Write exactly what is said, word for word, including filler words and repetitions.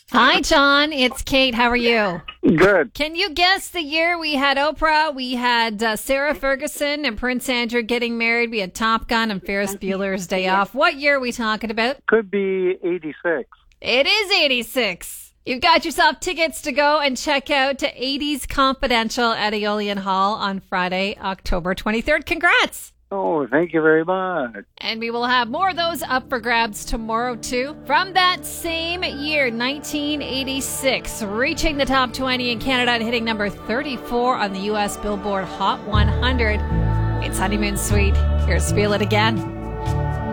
Hi, John. It's Kate. How are you? Good. Can you guess the year we had Oprah, we had uh, Sarah Ferguson and Prince Andrew getting married, we had Top Gun and Ferris Bueller's Day Off. What year are we talking about? Could be eighty-six. It is eighty-six. You've got yourself tickets to go and check out to eighties Confidential at Aeolian Hall on Friday, October twenty-third. Congrats! Oh, thank you very much. And we will have more of those up for grabs tomorrow, too. From that same year, nineteen eighty-six, reaching the top twenty in Canada and hitting number thirty-four on the U S Billboard Hot one hundred. It's Honeymoon Suite. Here's Feel It Again.